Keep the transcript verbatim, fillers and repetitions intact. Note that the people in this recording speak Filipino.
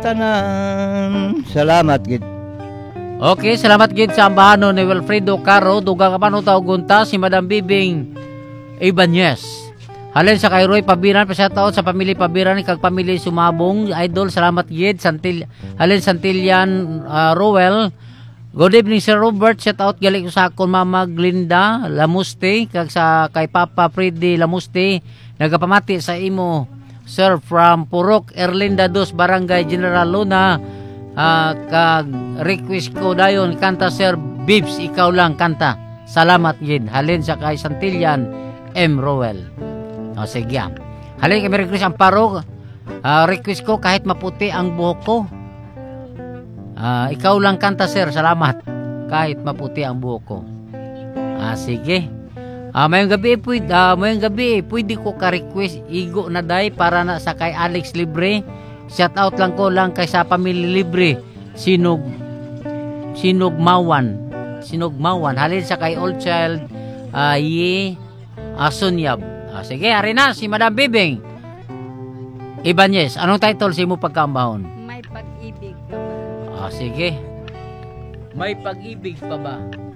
tanan. Salamat gid. Okay, salamat gid sa ambahanon ni Wilfredo Caro, dugang kapano taog gunta si Madam Bibing Ibanez. Halin sa kay Roy Pabiran, pa shoutout sa pamilya Pabiran kag pamilya Sumabong, idol, salamat gid. Santil halin Santillan uh, Rowell. Good evening Sir Robert, shoutout gali ko sa akon Mama Glinda Lamuste kag sa kay Papa Freddy Lamuste, nagapamati sa imo Sir from Purok Erlinda dos Barangay General Luna. Uh, kag request ko dayon kanta Sir Bibs, ikaw lang kanta. Salamat gid. Halin sa kay Santillan M. Rowell. O sige. Halin kay request ang paro. Uh, request ko kahit maputi ang buhok ko. Uh, ikaw lang kanta Sir. Salamat. Kahit maputi ang buhok ko. Ah sige. Ah uh, mayong gabi pwede uh, mayong gabi pwede ko ka request igo na day para na sa kay Alex Libre. Shout out lang ko lang kay sa pamilya Libre, Sinog Sinugmawan. Sinugmawan. Halin sa kay Old Child uh, Ye Asunyab. Ah, sige, ari na si Madam Bibing Ibanez. Anong title si mo pagkaambahon? May pag-ibig ka ba? Ah, sige. May pag-ibig pa ba?